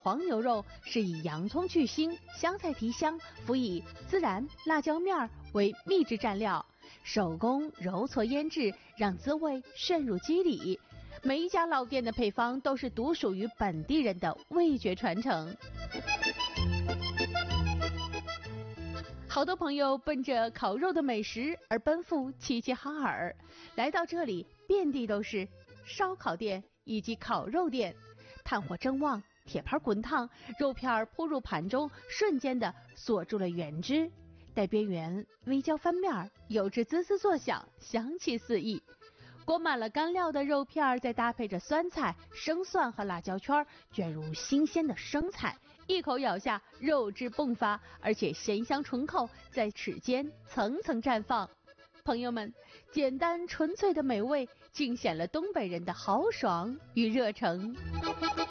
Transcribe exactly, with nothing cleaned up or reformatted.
黄牛肉是以洋葱去腥，香菜提香，辅以孜然、辣椒面为秘制蘸料，手工揉搓腌制，让滋味渗入肌理。每一家老店的配方都是独属于本地人的味觉传承。好多朋友奔着烤肉的美食而奔赴齐齐哈尔，来到这里遍地都是烧烤店以及烤肉店，炭火正旺，铁盘滚烫，肉片扑入盘中，瞬间的锁住了原汁，待边缘微焦翻面，油脂滋滋作响，香气四溢。裹满了干料的肉片，再搭配着酸菜、生蒜和辣椒圈，卷入新鲜的生菜，一口咬下，肉汁迸发，而且咸香醇厚，在齿间层层绽放。朋友们，简单纯粹的美味，尽显了东北人的豪爽与热诚。